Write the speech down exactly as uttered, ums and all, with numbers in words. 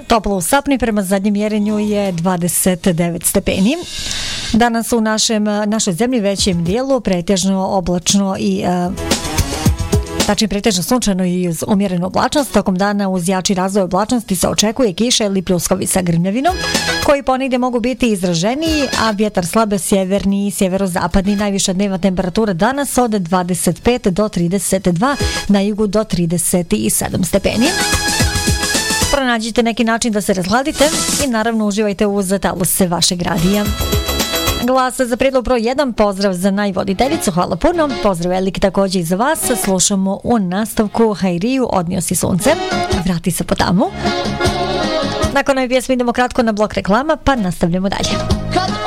Toplo u Sapni, prema zadnjem mjerenju je dvadeset devet stepeni. Danas u našem, našoj zemlji većem dijelu pretežno oblačno i uh, tačnije pretežno sunčano i uz umjerenu oblačnost. Tokom dana uz jači razvoj oblačnosti se očekuje kiša ili pljuskovi sa grmljavinom, koji ponegdje mogu biti izraženiji, a vjetar slabe sjeverni i sjeverozapadni. Najviša dnevna temperatura danas od dvadeset pet do trideset dva, na jugu do trideset sedam stepeni. Pronađite neki način da se razhladite i naravno uživajte uz talose vašeg radija. Glas za prijedlog broj jedan, pozdrav za najvoditeljicu, hvala puno. Pozdrav veliki također i za vas. Slušamo u nastavku Hajriju, Odnio si sunce, vrati se po tamu. Nakon ove pjesme idemo kratko na blok reklama, pa nastavljamo dalje.